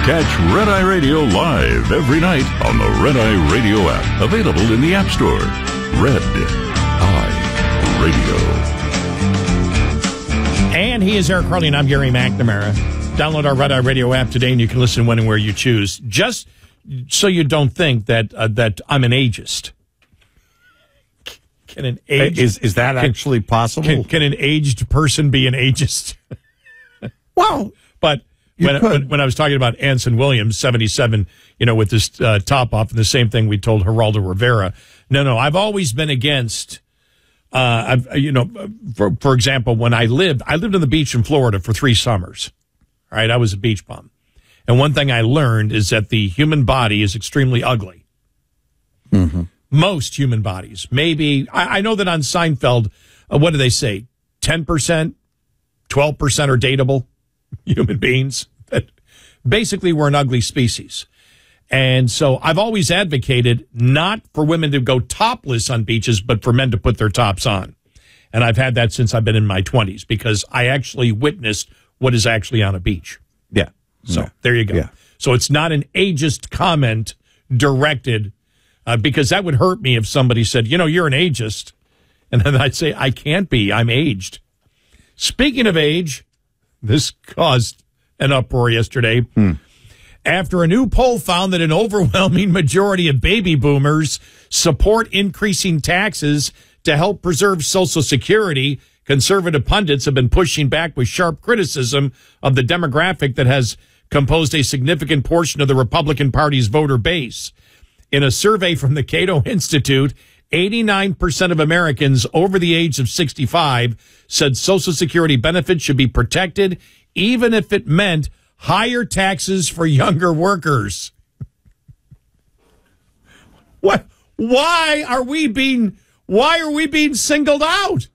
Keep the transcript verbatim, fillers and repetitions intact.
Catch Red Eye Radio live every night on the Red Eye Radio app. Available in the App Store. Red Eye Radio. And he is Eric Carly, and I'm Gary McNamara. Download our Red Eye Radio app today, and you can listen when and where you choose. Just so you don't think that uh, that I'm an ageist. Can an aged, is is that can, actually possible? Can, can an aged person be an ageist? Well, but when, when when I was talking about Anson Williams, seventy-seven, you know, with this uh, top off, and the same thing we told Geraldo Rivera. No, no, I've always been against. Uh, I've you know, for for example, when I lived, I lived on the beach in Florida for three summers. All right, I was a beach bum, and one thing I learned is that the human body is extremely ugly. Mm-hmm. Most human bodies, maybe I, I know that on Seinfeld, uh, what do they say? Ten percent, twelve percent are dateable human beings. That basically, we're an ugly species. And so I've always advocated not for women to go topless on beaches, but for men to put their tops on. And I've had that since I've been in my twenties, because I actually witnessed what is actually on a beach. Yeah. So yeah. there you go. Yeah. So it's not an ageist comment directed, uh, because that would hurt me if somebody said, you know, you're an ageist. And then I'd say, I can't be. I'm aged. Speaking of age, this caused an uproar yesterday Hmm. after a new poll found that an overwhelming majority of baby boomers support increasing taxes to help preserve Social Security. Conservative pundits have been pushing back with sharp criticism of the demographic that has composed a significant portion of the Republican Party's voter base. In a survey from the Cato Institute, eighty-nine percent of Americans over the age of sixty-five said Social Security benefits should be protected, even if it meant higher taxes for younger workers. What? Why are we being? Why are we being singled out?